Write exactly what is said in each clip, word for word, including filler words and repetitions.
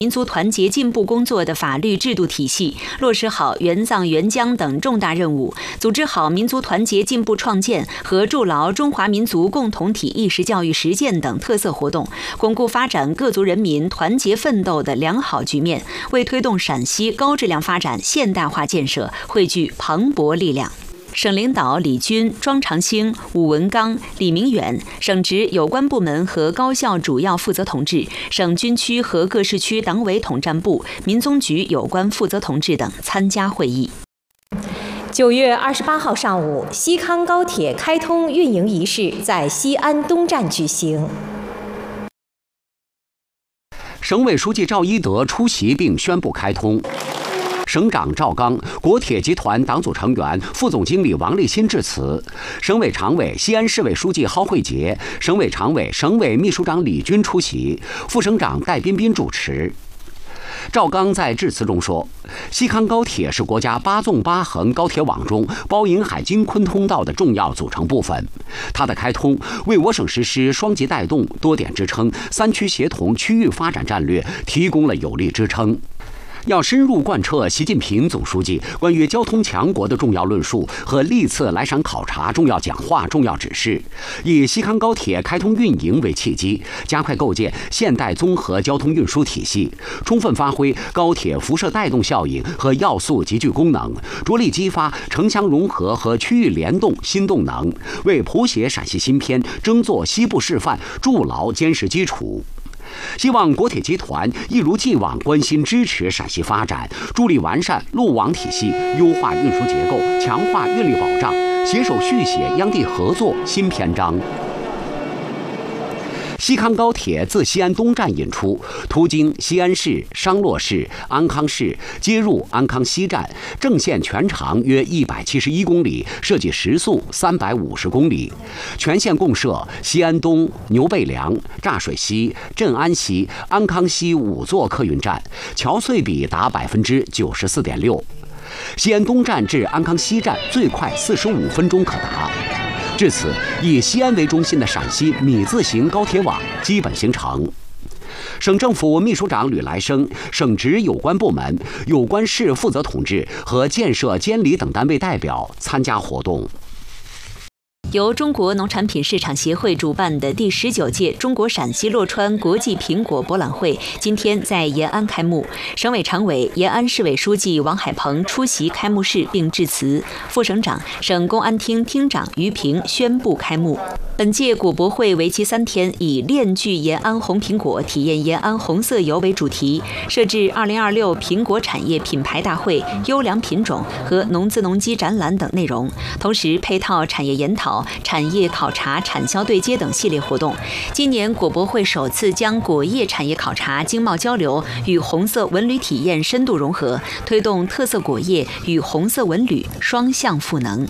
民族团结进步工作的法律制度体系，落实好援藏援疆等重大任务，组织好民族团结进步创建和筑牢中华民族共同体意识教育实践等特色活动，巩固发展各族人民团结奋斗的良好局面，为推动陕西高质量发展现代化建设汇聚磅礴力量。省领导李军、庄长兴、武文刚、李明远，省直有关部门和高校主要负责同志、省军区和各市区党委统战部、民宗局有关负责同志等参加会议。 九月二十八号上午，西康高铁开通运营仪式在西安东站举行。 省委书记赵一德出席并宣布开通。省长赵刚、国铁集团党组成员、副总经理王立新致辞，省委常委、西安市委书记蒿慧杰、省委常委、省委秘书长李军出席，副省长戴彬彬主持。赵刚在致辞中说，西康高铁是国家八纵八横高铁网中包银海京昆通道的重要组成部分，它的开通为我省实施双极带动、多点支撑、三区协同区域发展战略提供了有力支撑。要深入贯彻习近平总书记关于交通强国的重要论述和历次来陕考察重要讲话、重要指示，以西康高铁开通运营为契机，加快构建现代综合交通运输体系，充分发挥高铁辐射带动效应和要素集聚功能，着力激发城乡融合和区域联动新动能，为谱写陕西新篇、争做西部示范筑牢坚实基础。希望国铁集团一如既往关心支持陕西发展，助力完善路网体系，优化运输结构，强化运力保障，携手续写央地合作新篇章。西康高铁自西安东站引出，途经西安市、商洛市、安康市，接入安康西站，正线全长约一百七十一公里，设计时速三百五十公里。全线共设西安东、牛背梁、柞水西、镇安西、安康西五座客运站，桥隧比达百分之九十四点六。西安东站至安康西站最快四十五分钟可达。至此，以西安为中心的陕西米字形高铁网基本形成。省政府秘书长吕来生、省直有关部门、有关市负责同志和建设监理等单位代表参加活动。 由中国农产品市场协会主办的第十九届中国陕西洛川国际苹果博览会今天在延安开幕。省委常委、延安市委书记王海鹏出席开幕式并致辞，副省长、省公安厅厅长于平宣布开幕。本届果博会为期三天，以链聚延安红苹果、体验延安红色油为主题，设置二零二六苹果产业品牌大会、优良品种和农资农机展览等内容，同时配套产业研讨、产业考察、产销对接等系列活动。今年果博会首次将果业产业考察、经贸交流与红色文旅体验深度融合，推动特色果业与红色文旅双向赋能。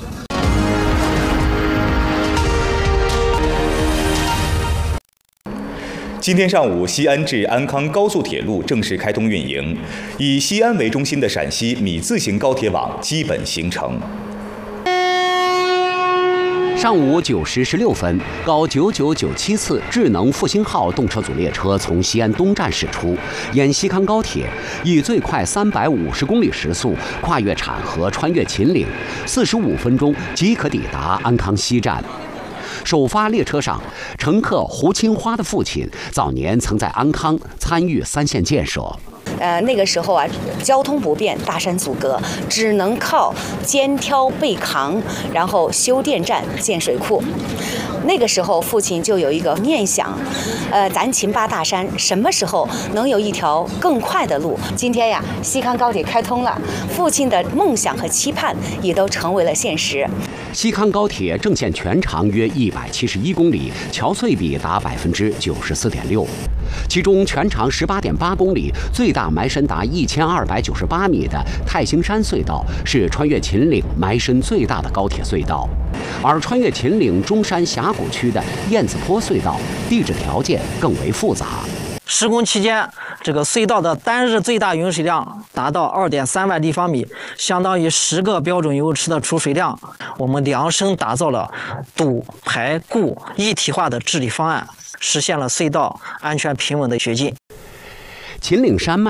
今天上午，西安至安康高速铁路正式开通运营，以西安为中心的陕西米字形高铁网基本形成。 上午九时十六分，高九九九七次智能复兴号动车组列车从西安东站驶出，沿西康高铁，以最快三百五十公里时速跨越浐河，穿越秦岭，四十五分钟即可抵达安康西站。首发列车上，乘客胡青花的父亲早年曾在安康参与三线建设。 呃，那个时候啊，交通不便，大山阻隔，只能靠肩挑背扛，然后修电站、建水库。那个时候，父亲就有一个念想，呃，咱秦巴大山什么时候能有一条更快的路？今天呀，西康高铁开通了，父亲的梦想和期盼也都成为了现实。 西康高铁正线全长约一百七十一公里，桥隧比达百分之九十四点六，其中全长十八点八公里、最大埋深达一千二百九十八米的太行山隧道是穿越秦岭埋深最大的高铁隧道，而穿越秦岭中山峡谷区的燕子坡隧道地质条件更为复杂。 施工期间，这个隧道的单日最大涌水量达到 二点三万立方米，相当于十个标准游泳池的储水量。我们量身打造了堵、排、固一体化的治理方案，实现了隧道安全平稳的掘进。 秦岭山脉